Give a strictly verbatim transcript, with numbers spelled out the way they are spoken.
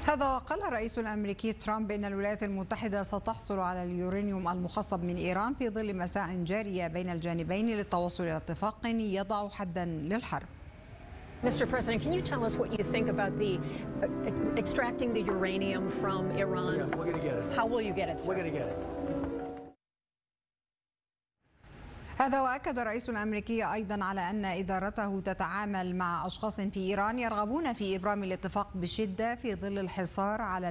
هذا وقال الرئيس الأمريكي ترامب إن الولايات المتحدة ستحصل على اليورانيوم المخصب من إيران في ظل مساعٍ جارية بين الجانبين للتوصل إلى اتفاق يضع حداً للحرب. Mister President, can you tell us what you think about the uh, extracting the uranium from Iran? Yeah, we're going to get it. How will you get it, sir? We're going to get it. هذا وأكد الرئيس الأمريكي أيضا على أن إدارته تتعامل مع أشخاص في إيران يرغبون في إبرام الاتفاق بشدة في ظل الحصار على